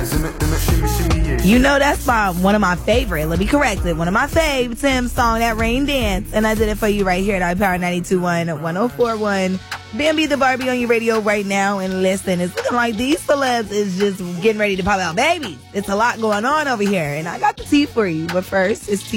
You know that's one of my favorite. Let me correct it. One of my faves, Tim's song, that Rain Dance. And I did it for you right here at iPower 92.1 1041. Bambi the Barbie on your radio right now. And listen, it's looking like these celebs is just getting ready to pop out babies. It's a lot going on over here. And I got the tea for you. But first, it's tea.